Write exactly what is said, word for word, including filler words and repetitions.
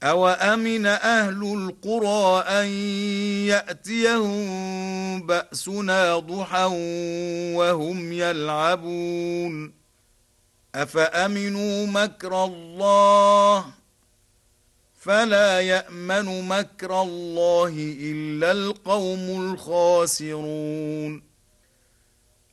أوأمن أهل القرى أن يأتيهم بأسنا ضحى وهم يلعبون أفأمنوا مكر الله فلا يأمن مكر الله إلا القوم الخاسرون